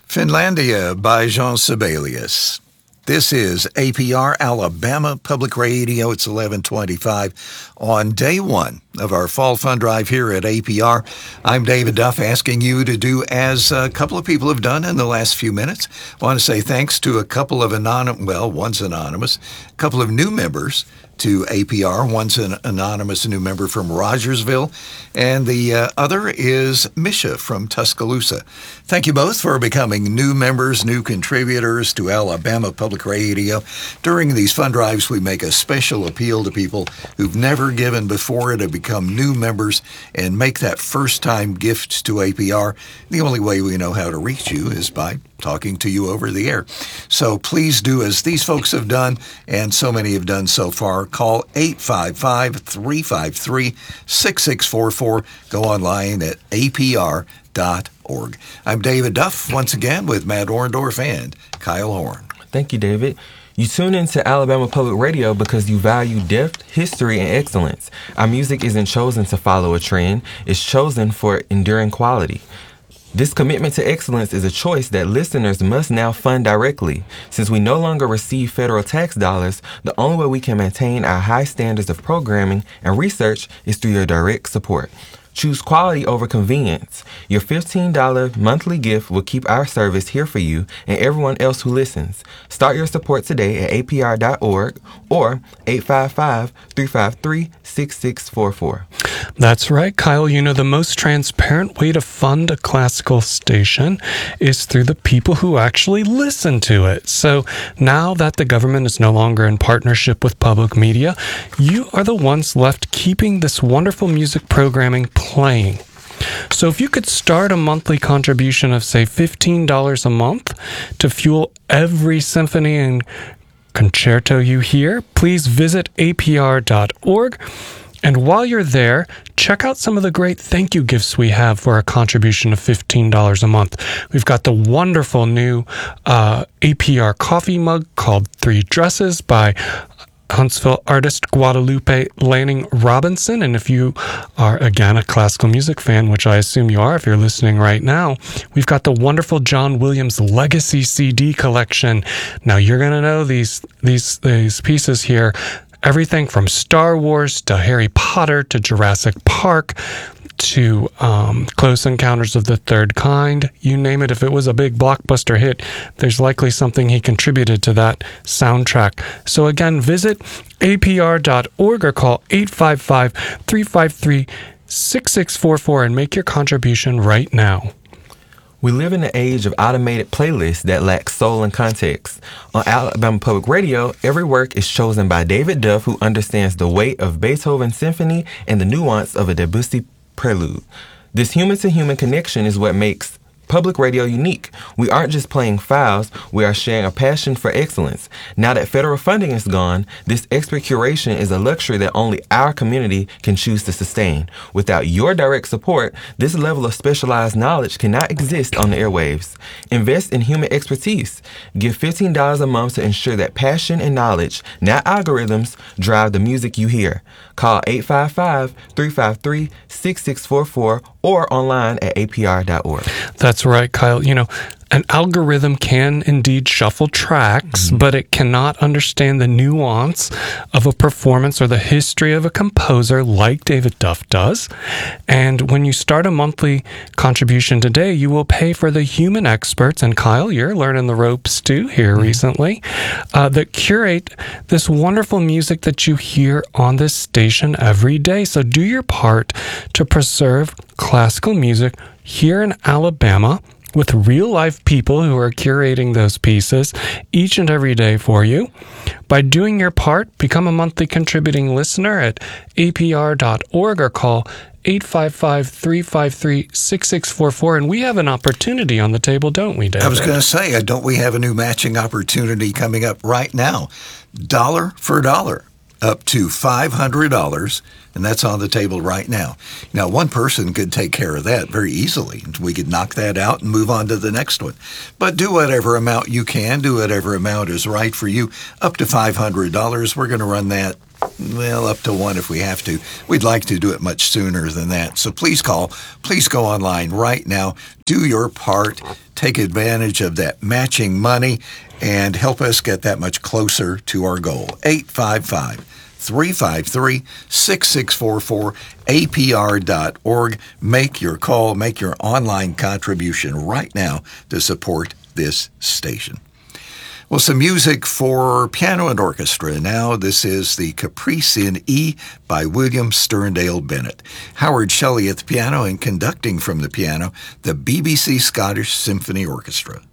Finlandia by Jean Sibelius. This is APR, Alabama Public Radio. It's 11:25 on day one of our fall fund drive here at APR. I'm David Duff, asking you to do as a couple of people have done in the last few minutes. I want to say thanks to a couple of one's anonymous, a couple of new members to APR. One's an anonymous new member from Rogersville, and the other is Misha from Tuscaloosa. Thank you both for becoming new members, new contributors to Alabama Public Radio. During these fund drives, we make a special appeal to people who've never given before to become new members and make that first-time gift to APR. The only way we know how to reach you is by talking to you over the air. So please do as these folks have done, and so many have done so far. Call 855-353-6644. Go online at apr.org. I'm David Duff, once again with Matt Orndorff and Kyle Horn. Thank you, David. You tune into Alabama Public Radio because you value depth, history, and excellence. Our music isn't chosen to follow a trend. It's chosen for enduring quality. This commitment to excellence is a choice that listeners must now fund directly. Since we no longer receive federal tax dollars, the only way we can maintain our high standards of programming and research is through your direct support. Choose quality over convenience. Your $15 monthly gift will keep our service here for you and everyone else who listens. Start your support today at apr.org or 855-353-6644. That's right, Kyle. You know, the most transparent way to fund a classical station is through the people who actually listen to it. So now that the government is no longer in partnership with public media, you are the ones left keeping this wonderful music programming playing. So if you could start a monthly contribution of, say, $15 a month to fuel every symphony and concerto you hear, please visit apr.org. And while you're there, check out some of the great thank you gifts we have for a contribution of $15 a month. We've got the wonderful new APR coffee mug called Three Dresses by Huntsville artist Guadalupe Lanning Robinson. And if you are, again, a classical music fan, which I assume you are if you're listening right now, we've got the wonderful John Williams Legacy CD collection. Now, you're going to know these pieces here. Everything from Star Wars to Harry Potter to Jurassic Park to Close Encounters of the Third Kind. You name it. If it was a big blockbuster hit, there's likely something he contributed to that soundtrack. So again, visit apr.org or call 855-353-6644 and make your contribution right now. We live in an age of automated playlists that lack soul and context. On Alabama Public Radio, every work is chosen by David Duff, who understands the weight of Beethoven's symphony and the nuance of a Debussy prelude. This human-to-human connection is what makes public radio unique. We aren't just playing files, we are sharing a passion for excellence. Now that federal funding is gone, this expert curation is a luxury that only our community can choose to sustain. Without your direct support, this level of specialized knowledge cannot exist on the airwaves. Invest in human expertise. Give $15 a month to ensure that passion and knowledge, not algorithms, drive the music you hear. Call 855-353-6644 or online at apr.org. That's right, Kyle. You know, an algorithm can indeed shuffle tracks, but it cannot understand the nuance of a performance or the history of a composer like David Duff does. And when you start a monthly contribution today, you will pay for the human experts, and Kyle, you're learning the ropes too here recently, that curate this wonderful music that you hear on this station every day. So do your part to preserve classical music here in Alabama, with real-life people who are curating those pieces each and every day for you. By doing your part, become a monthly contributing listener at apr.org or call 855-353-6644. And we have an opportunity on the table, don't we, David? I was going to say, don't we have a new matching opportunity coming up right now? Dollar for dollar, up to $500. And that's on the table right now. Now, one person could take care of that very easily. We could knock that out and move on to the next one. But do whatever amount you can, do whatever amount is right for you. Up to $500. We're going to run that well, up to 1 if we have to. We'd like to do it much sooner than that. So please call. Please go online right now. Do your part. Take advantage of that matching money and help us get that much closer to our goal. 855-353-6644, apr.org. Make your call. Make your online contribution right now to support this station. Well, some music for piano and orchestra. Now, this is the Caprice in E by William Sterndale Bennett. Howard Shelley at the piano and conducting from the piano, the BBC Scottish Symphony Orchestra.